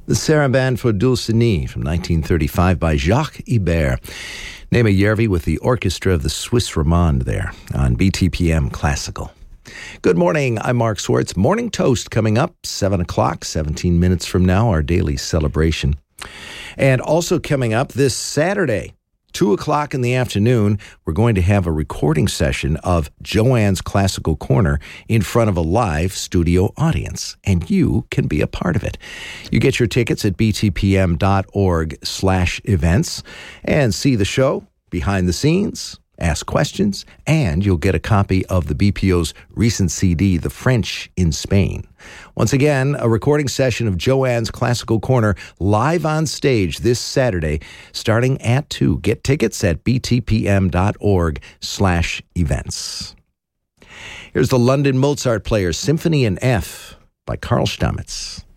The Sarabande for Dulcinea from 1935 by Jacques Ibert. Nema Järvi with the orchestra of the Swiss Romande there on BTPM Classical. Good morning, I'm Mark Swartz. Morning Toast coming up, 7 o'clock, 17 minutes from now, our daily celebration. And also coming up this Saturday, 2 o'clock in the afternoon, we're going to have a recording session of Joanne's Classical Corner in front of a live studio audience, and you can be a part of it. You get your tickets at btpm.org/events and see the show behind the scenes, ask questions, and you'll get a copy of the BPO's recent CD, The French in Spain. Once again, a recording session of Joanne's Classical Corner live on stage this Saturday, starting at 2. Get tickets at btpm.org/events. Here's the London Mozart Players, Symphony in F by Carl Stamitz.